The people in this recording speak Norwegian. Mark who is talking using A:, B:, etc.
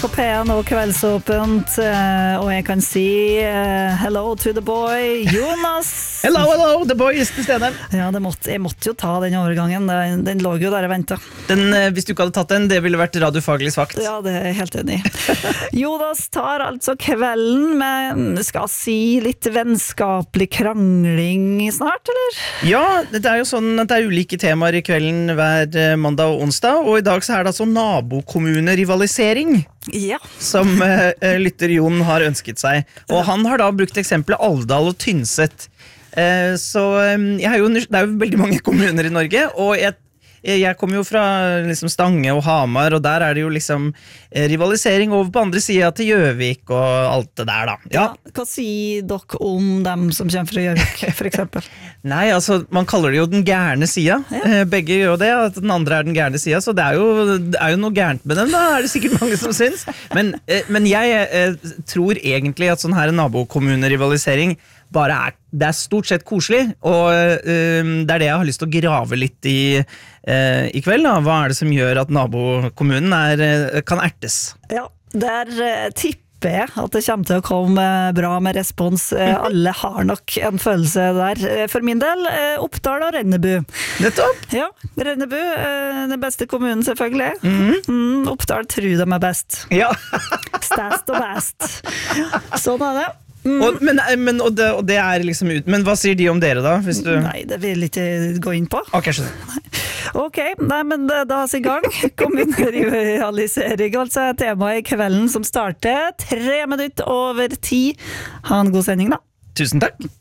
A: På P1 og Kveldsåpent, og jeg kan si hello to the boy, Jonas.
B: Hello, the boy is til stede.
A: Ja, jeg måtte jo ta den overgangen, den lå jo der jeg ventet.
B: Hvis du ikke hadde tatt den, det ville vært radiofaglig svakt.
A: Ja, det er jeg helt enig i. Jonas tar altså kvelden med, skal si, litt vennskapelig krangling snart, eller?
B: Ja, det er jo sånn at det er ulike temaer i kvelden hver mandag og onsdag, og i dag så er det altså nabokommunerivalisering.
A: Ja.
B: Som lytter Jon har ønsket seg. Og han har da brukt eksempelet Alvdal og Tynset. Så det er jo veldig mange kommuner i Norge, og jeg kommer jo fra liksom Stange og Hamar, og der er det jo liksom rivalisering over på andre siden til Gjøvik og alt det der da.
A: Ja, hva sier dere om dem som kommer fra Gjøvik, for eksempel?
B: Nei, altså, man kaller det jo den gærne siden. Ja. Begge gjør det, at den andre er den gærne siden, så det er jo noe gærent med dem, da er det sikkert mange som syns. Men jeg tror egentlig at sånn her nabokommunerivalisering det er stort sett koselig, og det er det jeg har lyst til å grave litt i kveld da. Hva er det som gjør at nabokommunen kan ertes?
A: Ja, der tipper jeg at det kommer til å komme bra med respons. Alle har nok en følelse der. For min del, Oppdal og Rennebu.
B: Nettopp?
A: Ja, Rennebu, den beste kommunen selvfølgelig. Oppdal tror de er best.
B: Ja.
A: Stast og best. Sånn er det.
B: Og det er liksom ut. Men hva sier de om dere da?
A: Nei, det vil ikke gå inn på.
B: Ok, skjønner.
A: Ok, nei, men da har vi i gang. Kommunerivalisering, altså temaet i kvelden som starter 3 minutter over 10. Ha en god sending da.
B: Tusen takk.